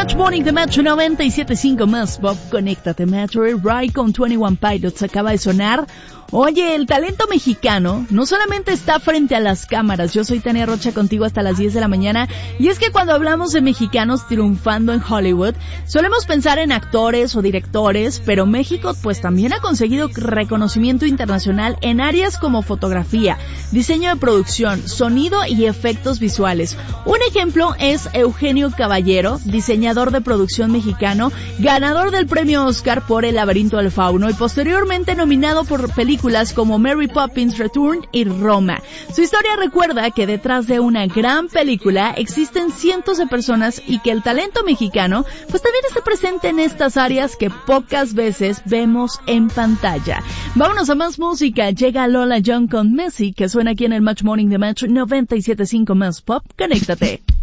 Match Morning de Metro 97.5 más Pop. Conéctate, Metro. Ray con 21 Pilots acaba de sonar. Oye, el talento mexicano no solamente está frente a las cámaras. Yo soy Tania Rocha contigo hasta las 10 de la mañana. Y es que cuando hablamos de mexicanos triunfando en Hollywood, solemos pensar en actores o directores, pero México pues también ha conseguido reconocimiento internacional en áreas como fotografía, diseño de producción, sonido y efectos visuales. Un ejemplo es Eugenio Caballero, diseñador de producción mexicano, ganador del premio Oscar por El laberinto del fauno y posteriormente nominado por películas como Mary Poppins Return y Roma. Su historia recuerda que detrás de una gran película existen cientos de personas y que el talento mexicano pues también está presente en estas áreas que pocas veces vemos en pantalla. Vámonos a más música. Llega Lola Young con Messi, que suena aquí en el Match Morning de Match 97.5 más Pop. Conéctate.